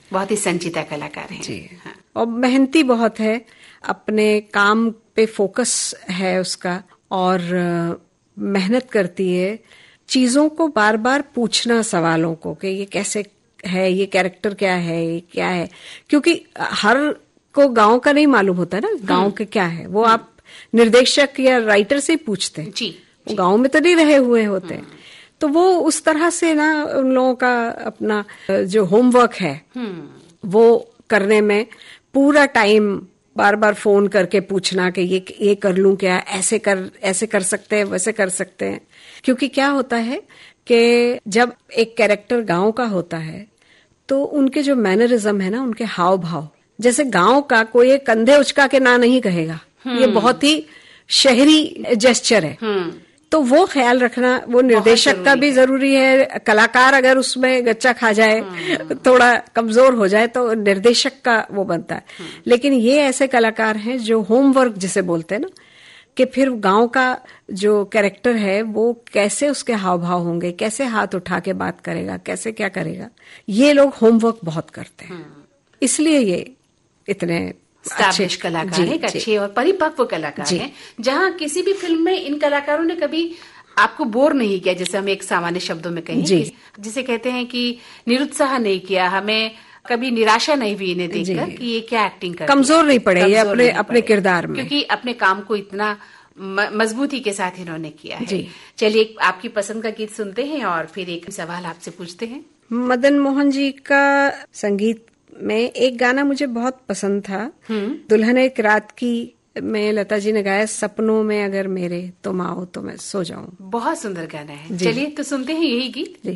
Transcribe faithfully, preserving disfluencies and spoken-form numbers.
बहुत ही संजीदा कलाकार हैं जी। हाँ। और मेहनती बहुत है, अपने काम पे फोकस है उसका, और मेहनत करती है, चीजों को बार बार पूछना, सवालों को कि ये कैसे है, ये कैरेक्टर क्या है, ये क्या है, क्योंकि हर को गांव का नहीं मालूम होता ना, गांव के क्या है, वो आप निर्देशक या राइटर से ही पूछते हैं, जी, वो गांव में तो नहीं रहे हुए होते हैं। तो वो उस तरह से ना उन लोगों का अपना जो होमवर्क है वो करने में पूरा टाइम बार बार फोन करके पूछना कि ये ये कर लूं क्या, ऐसे कर ऐसे कर सकते हैं, वैसे कर सकते हैं। क्योंकि क्या होता है कि जब एक कैरेक्टर गांव का होता है तो उनके जो मैनरिज्म है ना, उनके हाव भाव, जैसे गांव का कोई एक कंधे उचका के ना नहीं कहेगा, ये बहुत ही शहरी जेस्चर है। तो वो ख्याल रखना वो निर्देशक का भी जरूरी है। कलाकार अगर उसमें गच्चा खा जाए, थोड़ा कमजोर हो जाए, तो निर्देशक का वो बनता है। लेकिन ये ऐसे कलाकार हैं जो होमवर्क जिसे बोलते हैं ना, कि फिर गांव का जो कैरेक्टर है वो कैसे उसके हाव भाव होंगे, कैसे हाथ उठा के बात करेगा, कैसे क्या करेगा, ये लोग होमवर्क बहुत करते हैं। इसलिए ये इतने स्टाब्लिश कलाकार हैं, अच्छे और परिपक्व कलाकार हैं, जहां किसी भी फिल्म में इन कलाकारों ने कभी आपको बोर नहीं किया, जैसे हम एक सामान्य शब्दों में कहें, जिसे कहते हैं कि निरुत्साह नहीं किया, हमें कभी निराशा नहीं हुई इन्हें देखकर कि ये क्या एक्टिंग कर, कमजोर नहीं पड़े ये अपने अपने किरदार में, क्योंकि अपने काम को इतना मजबूती के साथ इन्होंने किया है। चलिए आपकी पसंद का गीत सुनते हैं और फिर एक सवाल आपसे पूछते हैं। मदन मोहन जी का संगीत में एक गाना मुझे बहुत पसंद था, दुल्हन एक रात की में लता जी ने गाया, सपनों में अगर मेरे तुम आओ तो मैं सो जाऊं। बहुत सुंदर गाना है, चलिए तो सुनते हैं यही गीत।